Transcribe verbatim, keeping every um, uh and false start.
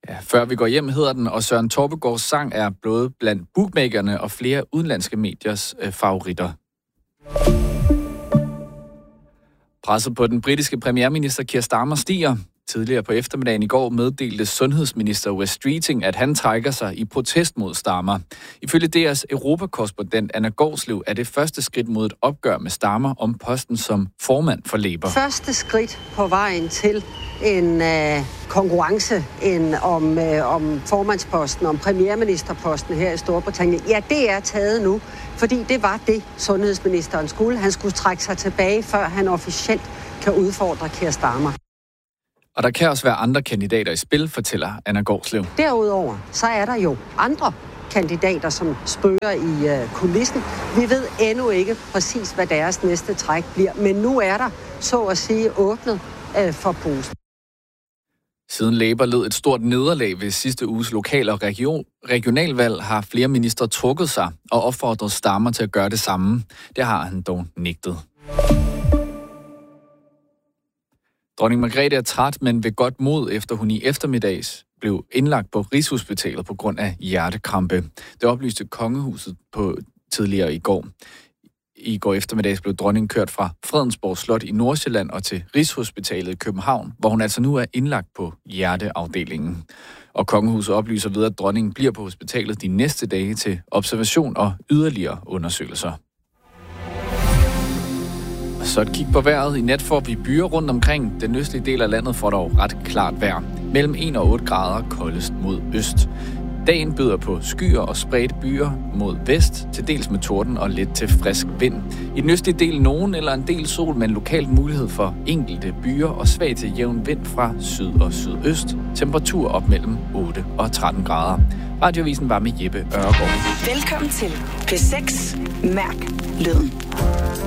Ja, Før vi går hjem hedder den, og Søren Torpegaards sang er både blandt bookmakerne og flere udenlandske mediers øh, favoritter. Presset på den britiske premierminister Keir Starmer stiger. Tidligere på eftermiddagen i går meddelte sundhedsminister Wes Streeting, at han trækker sig i protest mod Starmer. Ifølge D R's europakorrespondent Anna Gårdslev er det første skridt mod et opgør med Starmer om posten som formand for Labour. Første skridt på vejen til en øh, konkurrence en, om, øh, om formandsposten, om premierministerposten her i Storbritannien. Ja, det er taget nu, fordi det var det, sundhedsministeren skulle. Han skulle trække sig tilbage, før han officielt kan udfordre Keir Starmer. Og der kan også være andre kandidater i spil, fortæller Anna Gårdslev. Derudover, så er der jo andre kandidater, som spøger i øh, kulissen. Vi ved endnu ikke præcis, hvad deres næste træk bliver, men nu er der, så at sige, åbnet øh, for posen. Siden Labour led et stort nederlag ved sidste uges lokal- og region, regionalvalg, har flere ministre trukket sig og opfordret Starmer til at gøre det samme. Det har han dog nægtet. Dronning Margrethe er træt, men ved godt mod, efter hun i eftermiddags blev indlagt på Rigshospitalet på grund af hjertekrampe. Det oplyste kongehuset på tidligere i går. I går eftermiddags blev dronningen kørt fra Fredensborg Slot i Nordsjælland og til Rigshospitalet i København, hvor hun altså nu er indlagt på hjerteafdelingen. Og kongehuset oplyser videre, at dronningen bliver på hospitalet de næste dage til observation og yderligere undersøgelser. Så et kig på vejret. I nat får vi byer rundt omkring. Den østlige del af landet får dog ret klart vejr. Mellem en og otte grader koldest mod øst. Dagen byder på skyer og spredte byer mod vest, til dels med torden og lidt til frisk vind. I den østlige del nogen eller en del sol, men lokalt mulighed for enkelte byer og svag til jævn vind fra syd og sydøst. Temperatur op mellem otte og tretten grader. Radioavisen var med Jeppe Ørgaard. Velkommen til P seks. Mærk lyden.